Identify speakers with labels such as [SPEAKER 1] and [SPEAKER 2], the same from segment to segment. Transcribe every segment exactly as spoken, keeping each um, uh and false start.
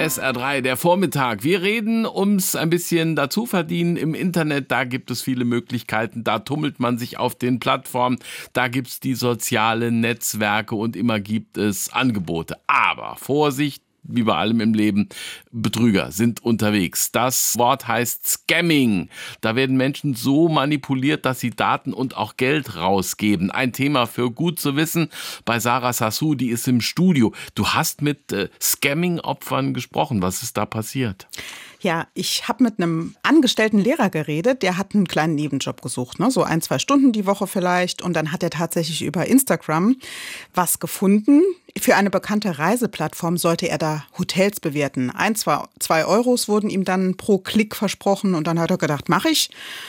[SPEAKER 1] S R drei, der Vormittag. Wir reden ums ein bisschen dazuverdienen im Internet. Da gibt es viele Möglichkeiten. Da tummelt man sich auf den Plattformen. Da gibt es die sozialen Netzwerke und immer gibt es Angebote. Aber Vorsicht! Wie bei allem im Leben, Betrüger sind unterwegs. Das Wort heißt Scamming. Da werden Menschen so manipuliert, dass sie Daten und auch Geld rausgeben. Ein Thema für gut zu wissen bei Sarah Sassou, die ist im Studio. Du hast mit äh, Scamming-Opfern gesprochen. Was ist da passiert?
[SPEAKER 2] Ja, ich habe mit einem angestellten Lehrer geredet, der hat einen kleinen Nebenjob gesucht, ne? So ein, zwei Stunden die Woche vielleicht. Und dann hat er tatsächlich über Instagram was gefunden. Für eine bekannte Reiseplattform sollte er da Hotels bewerten. Ein, zwei, zwei Euros wurden ihm dann pro Klick versprochen und dann hat er gedacht, mache ich.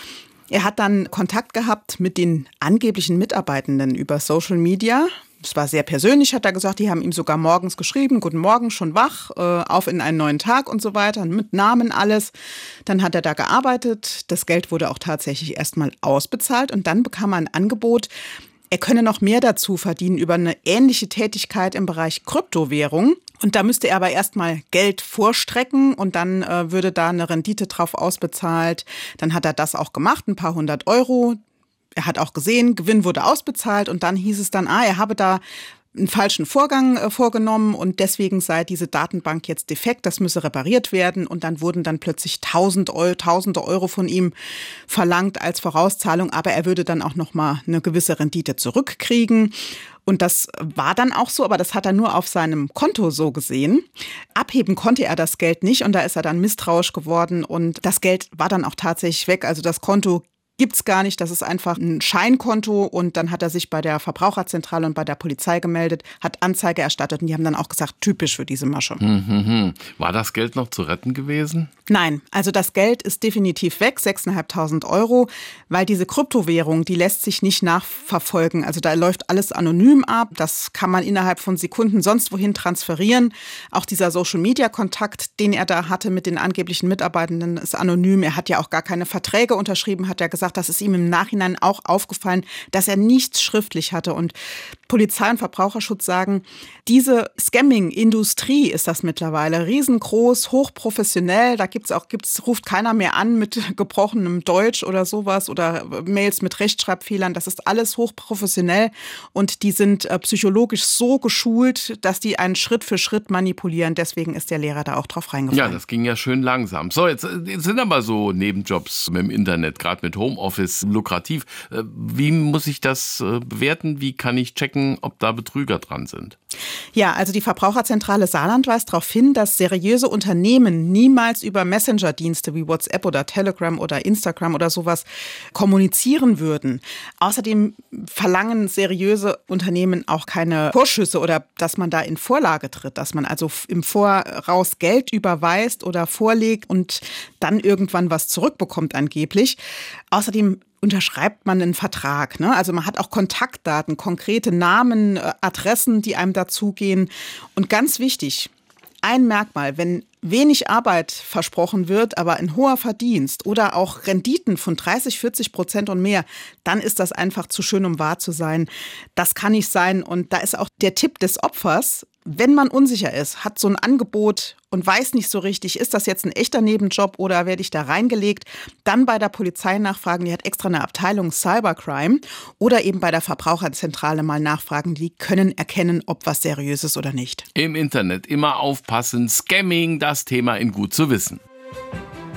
[SPEAKER 2] Er hat dann Kontakt gehabt mit den angeblichen Mitarbeitenden über Social Media. Es war sehr persönlich, hat er gesagt. Die haben ihm sogar morgens geschrieben, guten Morgen, schon wach, äh, auf in einen neuen Tag und so weiter, mit Namen alles. Dann hat er da gearbeitet. Das Geld wurde auch tatsächlich erstmal ausbezahlt und dann bekam er ein Angebot, er könne noch mehr dazu verdienen über eine ähnliche Tätigkeit im Bereich Kryptowährung. Und da müsste er aber erstmal Geld vorstrecken und dann äh, würde da eine Rendite drauf ausbezahlt. Dann hat er das auch gemacht, ein paar hundert Euro. Er hat auch gesehen, Gewinn wurde ausbezahlt und dann hieß es dann, ah, er habe da einen falschen Vorgang äh, vorgenommen und deswegen sei diese Datenbank jetzt defekt, das müsse repariert werden und dann wurden dann plötzlich tausend Euro, tausende Euro von ihm verlangt als Vorauszahlung, aber er würde dann auch nochmal eine gewisse Rendite zurückkriegen. Und das war dann auch so, aber das hat er nur auf seinem Konto so gesehen. Abheben konnte er das Geld nicht und da ist er dann misstrauisch geworden und das Geld war dann auch tatsächlich weg, also das Konto gibt's gar nicht, das ist einfach ein Scheinkonto und dann hat er sich bei der Verbraucherzentrale und bei der Polizei gemeldet, hat Anzeige erstattet und die haben dann auch gesagt, typisch für diese Masche.
[SPEAKER 1] Mhm. War das Geld noch zu retten gewesen?
[SPEAKER 2] Nein, also das Geld ist definitiv weg, sechstausendfünfhundert Euro, weil diese Kryptowährung, die lässt sich nicht nachverfolgen. Also da läuft alles anonym ab, das kann man innerhalb von Sekunden sonst wohin transferieren. Auch dieser Social-Media-Kontakt, den er da hatte mit den angeblichen Mitarbeitenden, ist anonym. Er hat ja auch gar keine Verträge unterschrieben, hat er gesagt. Das ist ihm im Nachhinein auch aufgefallen, dass er nichts schriftlich hatte. Und Polizei und Verbraucherschutz sagen, diese Scamming-Industrie ist das mittlerweile riesengroß, hochprofessionell. Da gibt's auch, gibt's, ruft keiner mehr an mit gebrochenem Deutsch oder sowas oder Mails mit Rechtschreibfehlern. Das ist alles hochprofessionell und die sind äh, psychologisch so geschult, dass die einen Schritt für Schritt manipulieren. Deswegen ist der Lehrer da auch drauf reingefallen.
[SPEAKER 1] Ja, das ging ja schön langsam. So, jetzt, jetzt sind aber so Nebenjobs im Internet, gerade mit Homeoffice, lukrativ. Wie muss ich das bewerten? Wie kann ich checken, ob da Betrüger dran sind?
[SPEAKER 2] Ja, also die Verbraucherzentrale Saarland weist darauf hin, dass seriöse Unternehmen niemals über Messenger-Dienste wie WhatsApp oder Telegram oder Instagram oder sowas kommunizieren würden. Außerdem verlangen seriöse Unternehmen auch keine Vorschüsse oder dass man da in Vorlage tritt, dass man also im Voraus Geld überweist oder vorlegt und dann irgendwann was zurückbekommt angeblich. Außerdem unterschreibt man einen Vertrag, ne? Also man hat auch Kontaktdaten, konkrete Namen, Adressen, die einem dazugehen. Und ganz wichtig, ein Merkmal, wenn wenig Arbeit versprochen wird, aber ein hoher Verdienst oder auch Renditen von dreißig, vierzig Prozent und mehr, dann ist das einfach zu schön, um wahr zu sein. Das kann nicht sein. Und da ist auch der Tipp des Opfers, wenn man unsicher ist, hat so ein Angebot und weiß nicht so richtig, ist das jetzt ein echter Nebenjob oder werde ich da reingelegt, dann bei der Polizei nachfragen, die hat extra eine Abteilung Cybercrime oder eben bei der Verbraucherzentrale mal nachfragen, die können erkennen, ob was seriös ist oder nicht.
[SPEAKER 1] Im Internet immer aufpassen, Scamming, das Thema in Gut zu wissen.